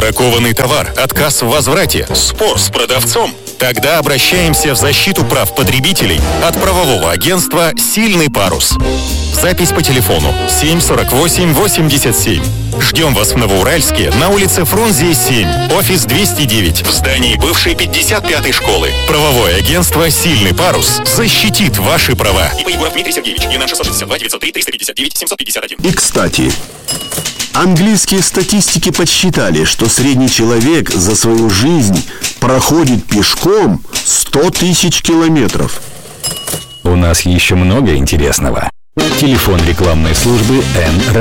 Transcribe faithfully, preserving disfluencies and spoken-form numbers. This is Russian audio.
бракованный товар, отказ в возврате, спор с продавцом? Тогда обращаемся в защиту прав потребителей от правового агентства «Сильный парус». Запись по телефону семь сорок восемь восемьдесят семь. Ждем вас в Новоуральске на улице Фрунзе семь, офис двести девять, в здании бывшей пятьдесят пятой школы. Правовое агентство «Сильный парус» защитит ваши права. И Егоров Дмитрий Сергеевич, ЕНА шестьсот шестьдесят два девятьсот три триста пятьдесят девять семьсот пятьдесят один. И, кстати, английские статистики подсчитали, что средний человек за свою жизнь проходит пешком сто тысяч километров. У нас еще много интересного. Телефон рекламной службы Н.